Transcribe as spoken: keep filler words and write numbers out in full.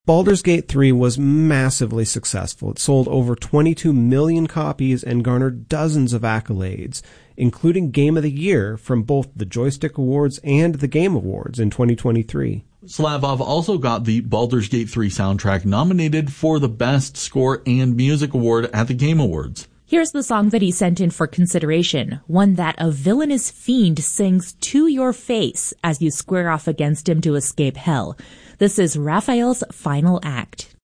Baldur's Gate three was massively successful. It sold over twenty-two million copies and garnered dozens of accolades, including Game of the Year from both the Joystick Awards and the Game Awards in twenty twenty-three. Slavov also got the Baldur's Gate three soundtrack nominated for the Best Score and Music Award at the Game Awards. Here's the song that he sent in for consideration, one that a villainous fiend sings to your face as you square off against him to escape hell. This is Raphael's Final Act.